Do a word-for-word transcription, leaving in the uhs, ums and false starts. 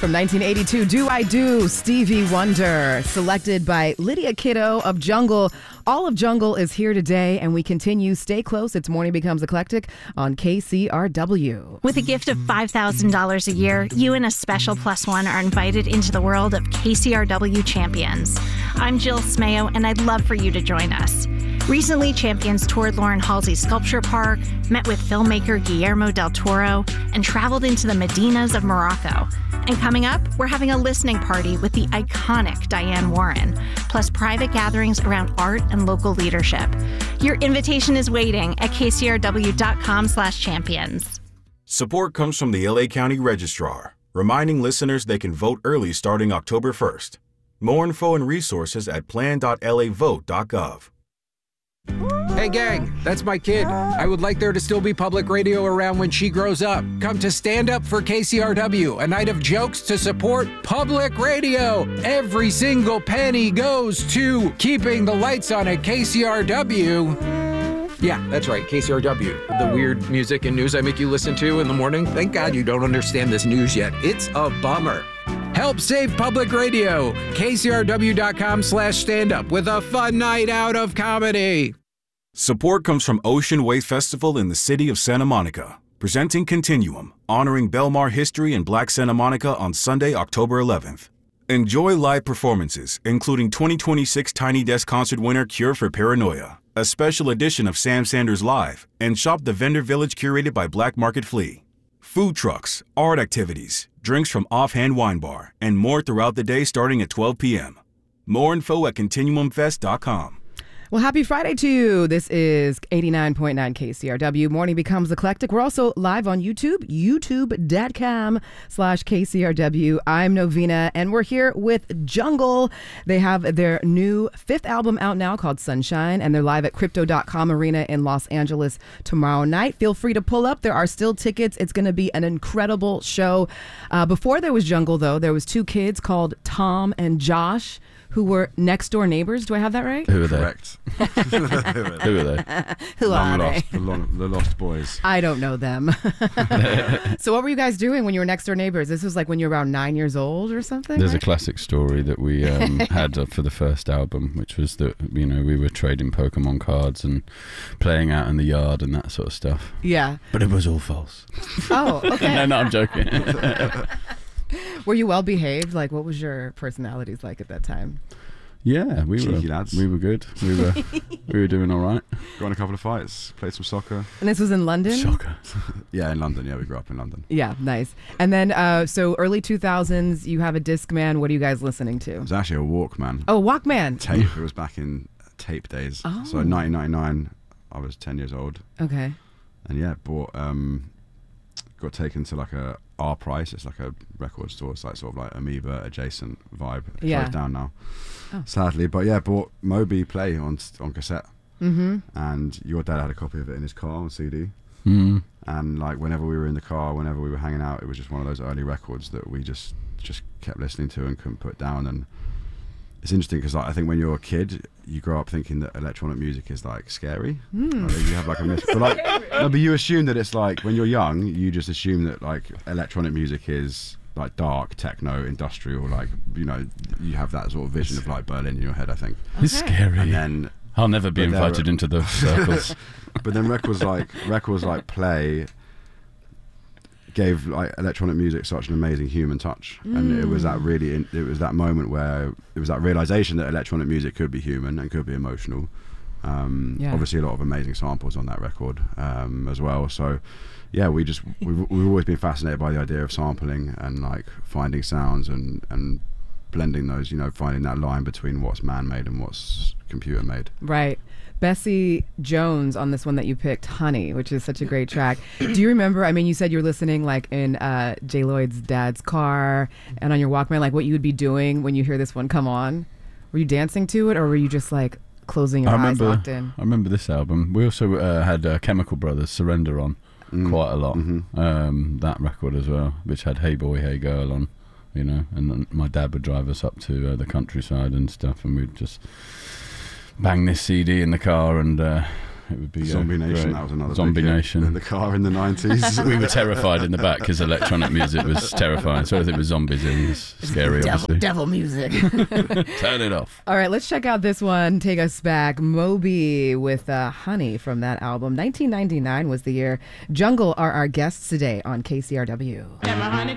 From nineteen eighty-two, Do I Do, Stevie Wonder, selected by Lydia Kiddo of Jungle. All of Jungle is here today, and we continue. Stay close. It's Morning Becomes Eclectic on K C R W. With a gift of five thousand dollars a year, you and a special plus one are invited into the world of K C R W Champions. I'm Jill Smayo, and I'd love for you to join us. Recently, Champions toured Lauren Halsey Sculpture Park, met with filmmaker Guillermo del Toro, and traveled into the Medinas of Morocco. And coming up, we're having a listening party with the iconic Diane Warren, plus private gatherings around art and local leadership. Your invitation is waiting at kcrw.com slash champions. Support comes from the L A County Registrar, reminding listeners they can vote early starting October first. More info and resources at plan dot l a vote dot gov. Hey gang, that's my kid. I would like there to still be public radio around when she grows up. Come to Stand Up for K C R W, a night of jokes to support public radio. Every single penny goes to keeping the lights on at K C R W. Yeah, that's right, K C R W. The weird music and news I make you listen to in the morning. Thank God you don't understand this news yet. It's a bummer. Help save public radio. kcrw.com slash stand up with a fun night out of comedy. Support comes from Ocean Wave Festival in the city of Santa Monica, presenting Continuum, honoring Belmar history in Black Santa Monica on Sunday, October eleventh. Enjoy live performances, including twenty twenty-six Tiny Desk Concert winner Cure for Paranoia, a special edition of Sam Sanders Live, and shop the vendor village curated by Black Market Flea. Food trucks, art activities, drinks from Offhand Wine Bar, and more throughout the day starting at twelve p.m. More info at continuum fest dot com. Well, happy Friday to you. This is eighty-nine point nine K C R W. Morning Becomes Eclectic. We're also live on YouTube, youtube.com slash KCRW. I'm Novena, and we're here with Jungle. They have their new fifth album out now called Sunshine, and they're live at crypto dot com Arena in Los Angeles tomorrow night. Feel free to pull up. There are still tickets. It's going to be an incredible show. Uh, before there was Jungle, though, there was two kids called Tom and Josh, who were next door neighbors. Do I have that right? Who are they? Correct. Who are they? Who long are lost, they? the, long, the Lost Boys. I don't know them. So what were you guys doing when you were next door neighbors? This was like when you were around nine years old or something? There's right? a classic story that we um, had uh, for the first album, which was that, you know, we were trading Pokemon cards and playing out in the yard and that sort of stuff. Yeah. But it was all false. Oh, okay. no, no, I'm joking. Were you well behaved? Like, what was your personalities like at that time? Yeah, we Cheeky were. lads. We were good. We were. we were doing all right. Got in a couple of fights, played some soccer. And this was in London? Soccer. Yeah, in London. Yeah, we grew up in London. Yeah, nice. And then, uh, so early two thousands, you have a Discman. What are you guys listening to? It was actually a Walkman. Oh, Walkman. Tape. It was back in tape days. Oh. So in nineteen ninety-nine, I was ten years old. Okay. And yeah, bought, um, got taken to like a R Price. It's like a record store. It's like sort of like Amoeba adjacent vibe. It's Yeah. closed down now, Oh. sadly. But yeah, bought Moby Play on on cassette. Mm-hmm. And your dad had a copy of it in his car on C D. Mm. And like whenever we were in the car, whenever we were hanging out, it was just one of those early records that we just just kept listening to and couldn't put down. And it's interesting because like, I think when you're a kid, you grow up thinking that electronic music is like scary. Mm. Like, you have like a mis- but like no, but you assume that it's like when you're young, you just assume that like electronic music is like dark techno industrial, like, you know, you have that sort of vision of like Berlin in your head, I think. It's Okay. scary. And then I'll never be but there invited are- into those circles. but then records like records like Play gave like electronic music such an amazing human touch, mm. and it was that really in, it was that moment where it was that realization that electronic music could be human and could be emotional. Um, Yeah. Obviously, a lot of amazing samples on that record um, as well. So, yeah, we just we've, we've always been fascinated by the idea of sampling and like finding sounds and and blending those. You know, finding that line between what's man-made and what's computer-made. Right. Bessie Jones on this one that you picked, Honey, which is such a great track. Do you remember, I mean, you said you were listening like in uh, J. Lloyd's dad's car and on your Walkman, like what you would be doing when you hear this one come on? Were you dancing to it or were you just like closing your I eyes remember. locked in? I remember this album. We also uh, had uh, Chemical Brothers Surrender on Mm. quite a lot. Mm-hmm. Um, that record as well, which had Hey Boy Hey Girl on, you know, and then my dad would drive us up to uh, the countryside and stuff, and we'd just bang this C D in the car and uh, it would be uh, Zombie Nation, great. that was another Zombie big hit Nation. in the car in the nineties. We were terrified in the back because electronic music was terrifying. So everything with zombies in was scary, Devil, obviously. devil music. Turn it off. All right, let's check out this one. Take us back. Moby with uh, Honey from that album. nineteen ninety-nine was the year. Jungle are our guests today on K C R W.